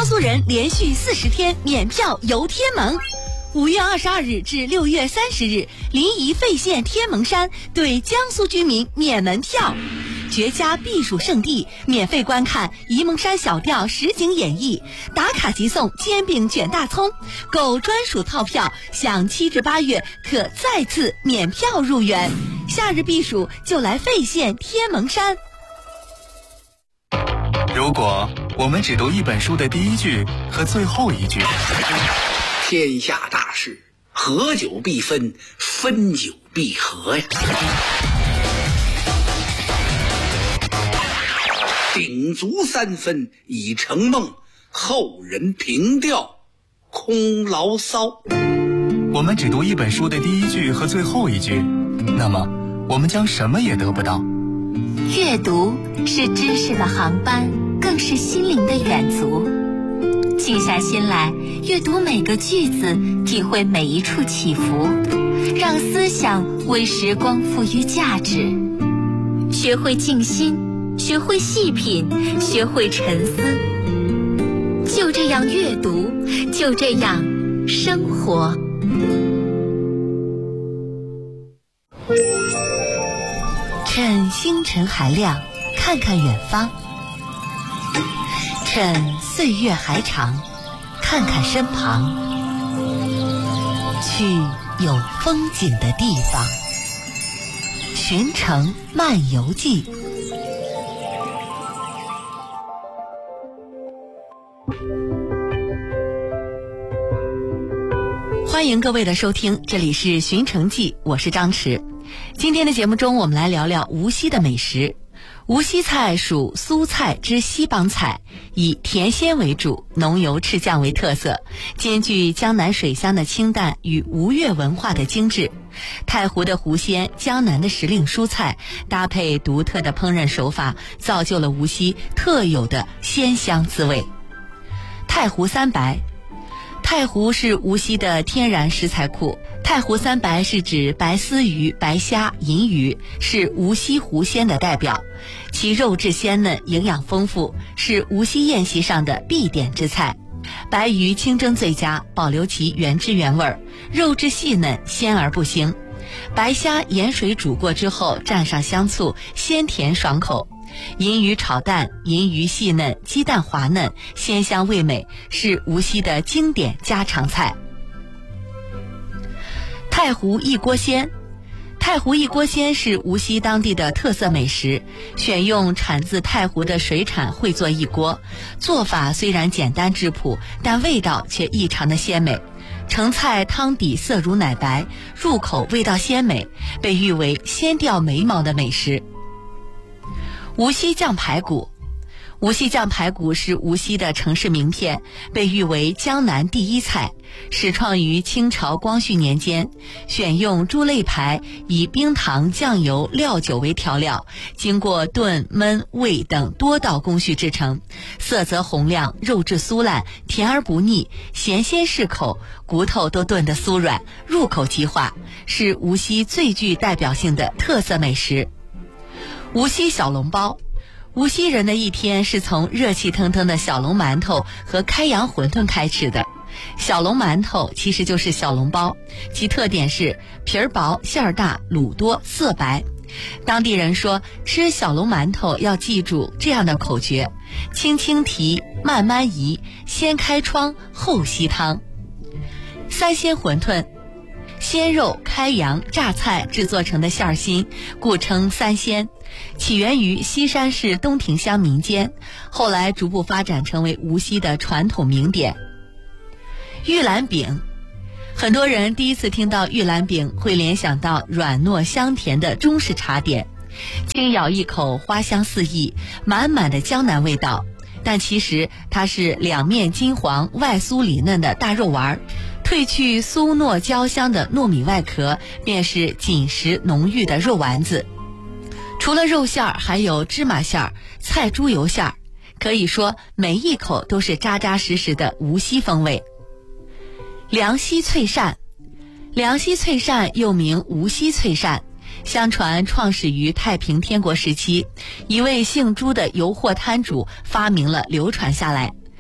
江苏人连续40天免票游天门。5月22日至6月30日，临沂费县天门山对江苏居民免门票。绝佳避暑胜地，免费观看沂蒙山小调实景演绎，打卡即送煎饼卷大葱，购专属套票享7至8月可再次免票入园。夏日避暑就来费县天门山。 如果我们只读一本书的第一句和最后一句， 天下大事，合久必分，分久必合呀。鼎足3分已成梦，后人凭吊空牢骚。 我们只读一本书的第一句和最后一句，那么我们将什么也得不到。 阅读是知识的航班，更是心灵的远足。静下心来，阅读每个句子，体会每一处起伏，让思想为时光赋予价值。学会静心，学会细品，学会沉思。就这样阅读，就这样生活。 趁星辰还亮，看看远方；趁岁月还长，看看身旁。去有风景的地方，寻城漫游记。欢迎各位的收听，这里是寻城记，我是张弛。今天的节目中，我们来聊聊无锡的美食。无锡菜属苏菜之西帮菜，以甜鲜为主，浓油赤酱为特色，兼具江南水乡的清淡与吴越文化的精致。太湖的湖鲜，江南的时令蔬菜，搭配独特的烹饪手法，造就了无锡特有的鲜香滋味。太湖三白，太湖是无锡的天然食材库。太湖三白是指白丝鱼、白虾、银鱼，是无锡湖鲜的代表，其肉质鲜嫩，营养丰富，是无锡宴席上的必点之菜。白鱼清蒸最佳，保留其原汁原味，肉质细嫩，鲜而不腥。白虾盐水煮过之后，蘸上香醋，鲜甜爽口。银鱼炒蛋，银鱼细嫩，鸡蛋滑嫩，鲜香味美，是无锡的经典家常菜。太湖一锅鲜，太湖一锅鲜是无锡当地的特色美食，选用产自太湖的水产烩做一锅，做法虽然简单质朴，但味道却异常的鲜美。成菜汤底色如奶白，入口味道鲜美，被誉为鲜掉眉毛的美食。无锡酱排骨，无锡酱排骨是无锡的城市名片，被誉为江南第一菜，始创于清朝光绪年间，选用猪肋排，以冰糖、酱油、料酒为调料，经过炖、焖、煨等多道工序制成，色泽红亮，肉质酥烂，甜而不腻，咸鲜适口，骨头都炖得酥软，入口即化，是无锡最具代表性的特色美食。无锡小笼包，无锡人的一天是从热气腾腾的小笼馒头和开阳馄饨开始的。小笼馒头其实就是小笼包，其特点是皮儿薄、馅儿大、卤多、色白。当地人说，吃小笼馒头要记住这样的口诀：轻轻提，慢慢移，先开窗，后吸汤。三鲜馄饨，鲜肉、开阳、榨菜制作成的馅儿心，故称三鲜，起源于西山市东亭乡民间，后来逐步发展成为无锡的传统名点。玉兰饼，很多人第一次听到玉兰饼会联想到软糯香甜的中式茶点，轻咬一口，花香四溢，满满的江南味道。但其实它是两面金黄、外酥里嫩的大肉丸，褪去酥糯焦香的糯米外壳，便是紧实浓郁的肉丸子。除了肉馅儿，还有芝麻馅儿、菜猪油馅儿，可以说每一口都是扎扎实实的无锡风味。梁溪脆鳝，梁溪脆鳝又名无锡脆鳝，相传创始于太平天国时期，一位姓朱的油货摊主发明了，流传下来。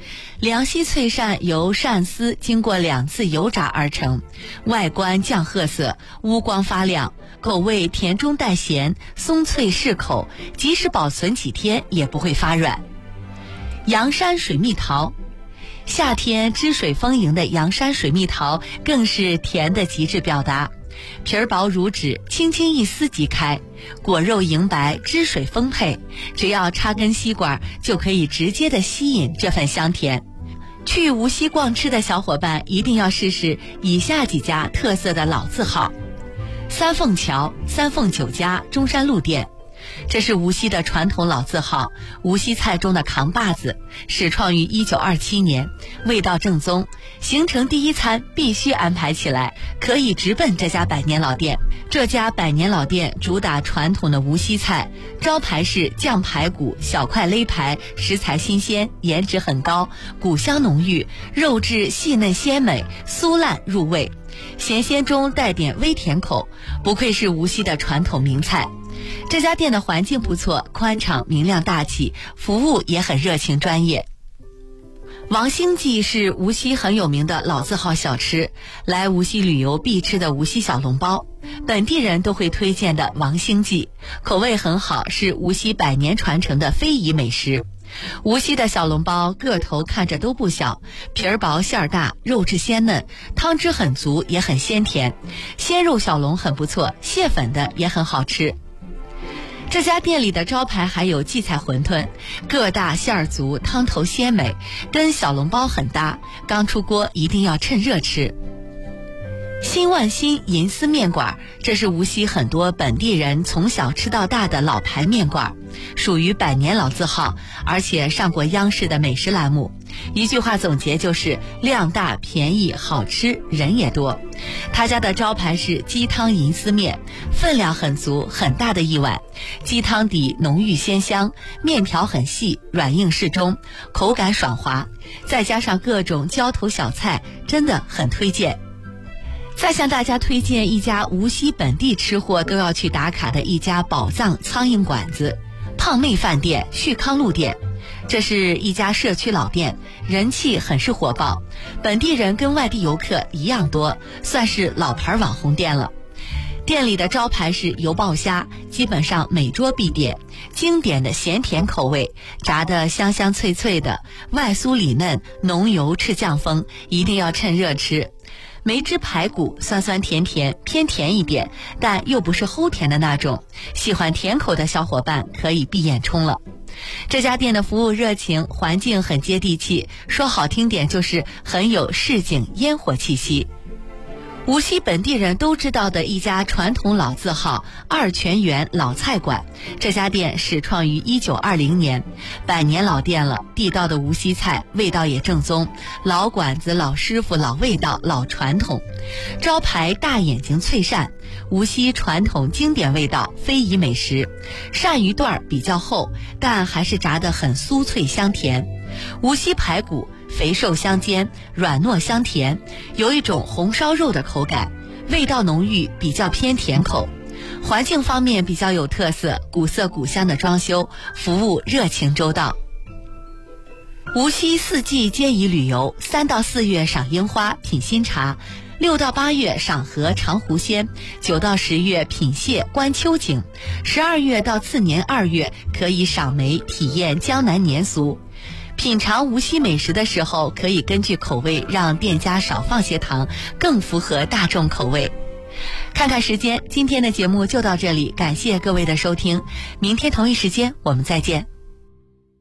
凉溪脆鳝由鳝丝经过2次油炸而成，外观酱褐色，乌光发亮，口味甜中带咸，松脆适口，即使保存几天也不会发软。阳山水蜜桃，夏天汁水丰盈的阳山水蜜桃更是甜的极致表达。皮儿薄如纸，轻轻一撕即开，果肉莹白，汁水丰沛，只要插根吸管就可以直接的吸引这份香甜。去无锡逛吃的小伙伴一定要试试以下几家特色的老字号：三凤桥三凤酒家中山路店，这是无锡的传统老字号，无锡菜中的扛把子，始创于1927年，味道正宗，行程第一餐必须安排起来，可以直奔这家100年老店。这家100年老店主打传统的无锡菜，招牌是酱排骨、小块勒排，食材新鲜，颜值很高，骨香浓郁，肉质细嫩鲜美，酥烂入味，咸鲜中带点微甜口，不愧是无锡的传统名菜。这家店的环境不错，宽敞明亮大气，服务也很热情专业。王兴记是无锡很有名的老字号小吃，来无锡旅游必吃的无锡小笼包，本地人都会推荐的王兴记，口味很好，是无锡100年传承的非遗美食。无锡的小笼包个头看着都不小，皮儿薄馅儿大，肉质鲜嫩，汤汁很足也很鲜甜，鲜肉小笼很不错，蟹粉的也很好吃。这家店里的招牌还有荠菜馄饨，个大馅儿足，汤头鲜美，跟小笼包很搭，刚出锅一定要趁热吃。新万新银丝面馆，这是无锡很多本地人从小吃到大的老牌面馆，属于100年老字号，而且上过央视的美食栏目。一句话总结就是量大、便宜、好吃，人也多。他家的招牌是鸡汤银丝面，分量很足，很大的一碗，鸡汤底浓郁鲜香，面条很细，软硬适中，口感爽滑，再加上各种浇头小菜，真的很推荐。再向大家推荐一家无锡本地吃货都要去打卡的一家宝藏苍蝇馆子，胖妹饭店旭康路店。这是一家社区老店，人气很是火爆，本地人跟外地游客一样多，算是老牌网红店了。店里的招牌是油爆虾，基本上每桌必点，经典的咸甜口味，炸得香香脆脆的，外酥里嫩，浓油赤酱风，一定要趁热吃。梅汁排骨酸酸甜甜，偏甜一点，但又不是齁甜的那种，喜欢甜口的小伙伴可以闭眼冲了。这家店的服务热情，环境很接地气，说好听点就是很有市井烟火气息。无锡本地人都知道的一家传统老字号二泉园老菜馆，这家店始创于1920年，100年老店了，地道的无锡菜，味道也正宗，老馆子、老师傅、老味道、老传统。招牌大眼睛脆鳝，无锡传统经典味道，非遗美食。鳝鱼段比较厚，但还是炸得很酥脆香甜。无锡排骨肥瘦相间，软糯香甜，有一种红烧肉的口感，味道浓郁，比较偏甜口。环境方面比较有特色，古色古香的装修，服务热情周到。无锡4季皆宜旅游，3到4月赏樱花品新茶，6到8月赏荷尝狐仙，9到10月品蟹观秋景，12月到次年2月可以赏梅体验江南年俗。品尝无锡美食的时候，可以根据口味让店家少放些糖，更符合大众口味。看看时间，今天的节目就到这里，感谢各位的收听，明天同一时间我们再见。